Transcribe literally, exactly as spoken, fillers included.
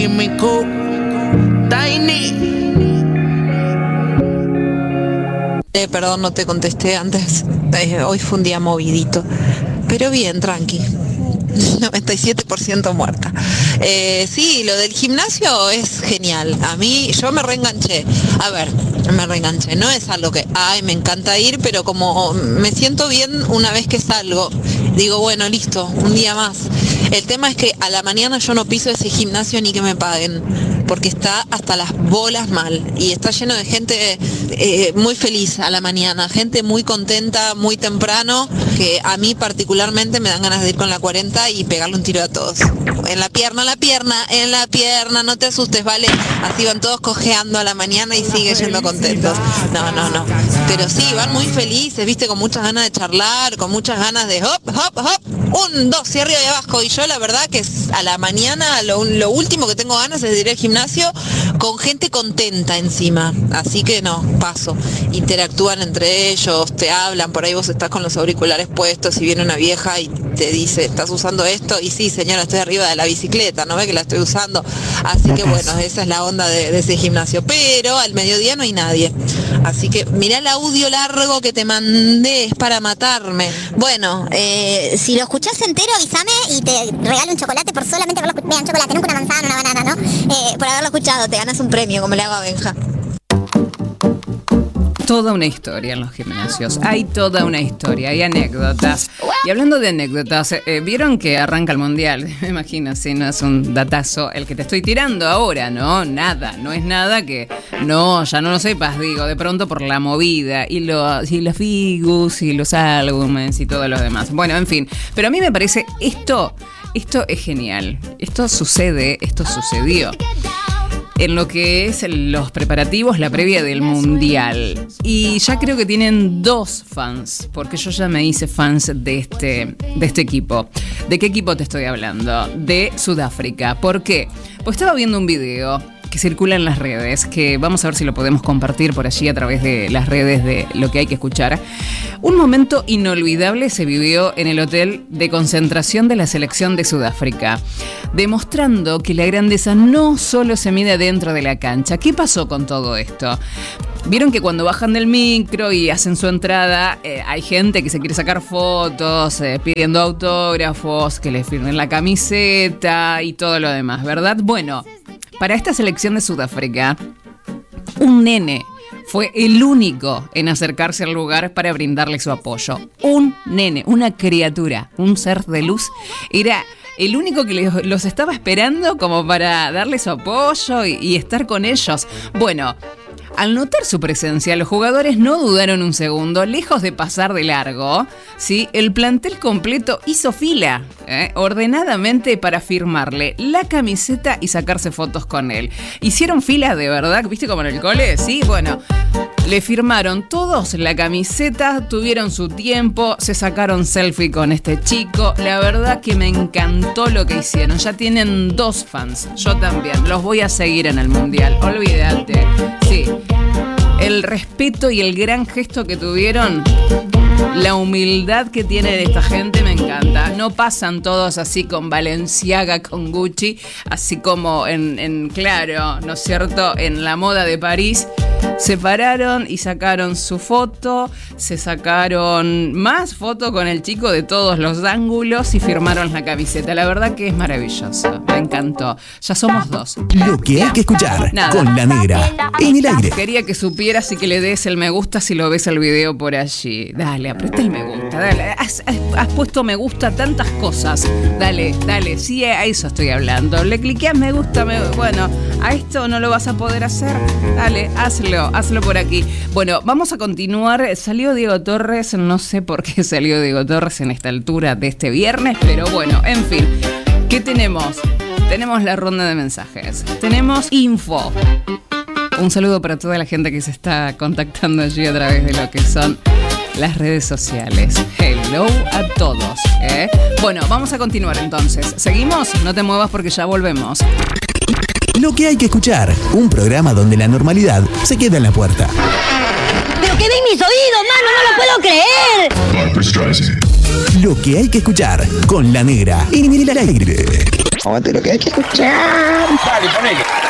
químico. Tiny. Eh, perdón, no te contesté antes. Eh, hoy fue un día movidito. Pero bien, tranqui. noventa y siete por ciento muerta. Eh, sí, lo del gimnasio es genial. A mí, yo me reenganché. A ver, me reenganché. No es algo que, ay, me encanta ir, pero como me siento bien una vez que salgo, digo, bueno, listo, un día más. El tema es que a la mañana yo no piso ese gimnasio ni que me paguen, porque está hasta las bolas mal y está lleno de gente eh, muy feliz a la mañana, gente muy contenta, muy temprano, que a mí particularmente me dan ganas de ir con la cuarenta y pegarle un tiro a todos. En la pierna, en la pierna, en la pierna, no te asustes, ¿vale? Así van todos cojeando a la mañana y sigue yendo contentos. No, no, no. Pero sí, van muy felices, viste, con muchas ganas de charlar, con muchas ganas de hop, hop, hop, un, dos, y arriba y abajo. Y yo la verdad que a la mañana lo, lo último que tengo ganas es de ir al gimnasio con gente contenta encima. Así que no, paso. Interactúan entre ellos, te hablan, por ahí vos estás con los auriculares puestos y viene una vieja y te dice, ¿estás usando esto? Y sí, señora, estoy arriba de la bicicleta, ¿no ve que la estoy usando? Así que bueno, esa es la onda de, de ese gimnasio. Pero al mediodía no hay nadie. Así que mirá el audio largo que te mandé, es para matarme. Bueno, eh, si lo escuchás entero, avísame y te regalo un chocolate por solamente haberlo escuchado. Vean, chocolate, nunca una manzana, una banana, ¿no? Eh, por haberlo escuchado, te ganas un premio, como le hago a Benja. Toda una historia en los gimnasios. Hay toda una historia, hay anécdotas. Y hablando de anécdotas, eh, ¿vieron que arranca el mundial? Me imagino, si no es un datazo el que te estoy tirando ahora, ¿no? Nada, no es nada que no, ya no lo sepas, digo, de pronto por la movida y, lo, y las figus y los álbumes y todo lo demás. Bueno, en fin, pero a mí me parece esto, esto es genial. Esto sucede, esto sucedió en lo que es los preparativos, la previa del Mundial. Y ya creo que tienen dos fans, porque yo ya me hice fans de este, de este equipo. ¿De qué equipo te estoy hablando? De Sudáfrica. ¿Por qué? Pues estaba viendo un video que circula en las redes, que vamos a ver si lo podemos compartir por allí a través de las redes de Lo que hay que escuchar. Un momento inolvidable se vivió en el hotel de concentración de la selección de Sudáfrica, demostrando que la grandeza no solo se mide dentro de la cancha. ¿Qué pasó con todo esto? Vieron que cuando bajan del micro y hacen su entrada, eh, hay gente que se quiere sacar fotos, eh, pidiendo autógrafos, que les firmen la camiseta y todo lo demás, ¿verdad? Bueno, para esta selección de Sudáfrica, un nene fue el único en acercarse al lugar para brindarle su apoyo. Un nene, una criatura, un ser de luz, era el único que los estaba esperando como para darle su apoyo y, y estar con ellos. Bueno, al notar su presencia, los jugadores no dudaron un segundo, lejos de pasar de largo, ¿sí? El plantel completo hizo fila, ¿eh? ordenadamente para firmarle la camiseta y sacarse fotos con él. Hicieron fila de verdad, ¿viste como en el cole? Sí, bueno, le firmaron todos la camiseta, tuvieron su tiempo, se sacaron selfie con este chico. La verdad que me encantó lo que hicieron. Ya tienen dos fans, yo también, los voy a seguir en el Mundial, olvídate. Sí, el respeto y el gran gesto que tuvieron, la humildad que tiene esta gente me encanta. No pasan todos así con Balenciaga, con Gucci, así como en, en claro, ¿no es cierto?, en la moda de París. Se pararon y sacaron su foto, se sacaron más fotos con el chico de todos los ángulos y firmaron la camiseta. La verdad que es maravilloso, me encantó. Ya somos dos. Lo que hay que escuchar. Nada. Con la negra en el aire. Quería que supieras y que le des el me gusta si lo ves el video por allí. Dale, aprieta el me gusta, dale. Has, has, has puesto me gusta a tantas cosas. Dale, dale, sí, a eso estoy hablando. Le cliqueas me gusta, me, bueno, a esto no lo vas a poder hacer. Dale, hazlo. Hazlo por aquí. Bueno, vamos a continuar. Salió Diego Torres, no sé por qué salió Diego Torres en esta altura de este viernes, pero bueno, en fin. ¿Qué tenemos? Tenemos la ronda de mensajes. Tenemos info. Un saludo para toda la gente que se está contactando allí a través de lo que son las redes sociales. Hello a todos, ¿eh? Bueno, vamos a continuar entonces. ¿Seguimos? No te muevas porque ya volvemos. Lo que hay que escuchar, un programa donde la normalidad se queda en la puerta. ¡Pero que ven mis oídos, mano! ¡No lo puedo creer! Lo que hay que escuchar, con la negra en el aire. Aguante lo que hay que escuchar. Dale, ponele.